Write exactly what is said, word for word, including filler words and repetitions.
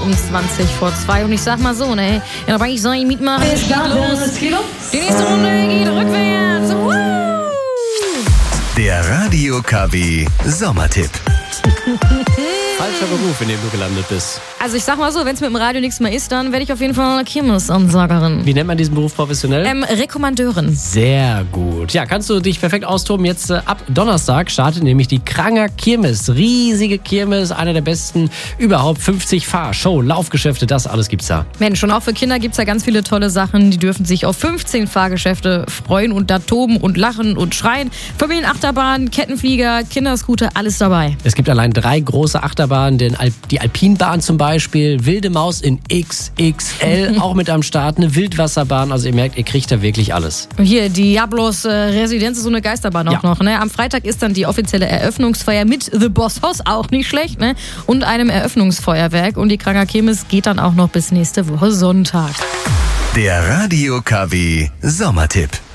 um zwanzig vor zwei. Und ich sag mal so, ne, ja, dabei ich soll mitmachen. Es geht los. Die nächste Runde geht rückwärts. Woo! Der Radio K W Sommertipp. Falscher Beruf, in dem du gelandet bist. Also ich sag mal so, wenn es mit dem Radio nichts mehr ist, dann werde ich auf jeden Fall Kirmesansagerin. Wie nennt man diesen Beruf professionell? Ähm, Rekommandeurin. Sehr gut. Ja, kannst du dich perfekt austoben. Jetzt äh, ab Donnerstag startet nämlich die Kranger Kirmes. Riesige Kirmes, einer der besten überhaupt. fünfzig Fahr-, Show-, Laufgeschäfte, das alles gibt's da. Mensch, und auch für Kinder gibt's ja ganz viele tolle Sachen. Die dürfen sich auf fünfzehn Fahrgeschäfte freuen und da toben und lachen und schreien. Familienachterbahn, Kettenflieger, Kinderscooter, alles dabei. Es gibt allein drei große Achterbahnen, den Al- die Alpinbahn zum Beispiel, Wilde Maus in X X L, auch mit am Start, eine Wildwasserbahn. Also ihr merkt, ihr kriegt da wirklich alles. Und hier, Diablos äh, Residenz ist so eine Geisterbahn auch Ja. noch. Ne? Am Freitag ist dann die offizielle Eröffnungsfeier mit The Boss Hoss, auch nicht schlecht, ne? Und einem Eröffnungsfeuerwerk. Und die Kranger Kirmes geht dann auch noch bis nächste Woche Sonntag. Der Radio K W Sommertipp.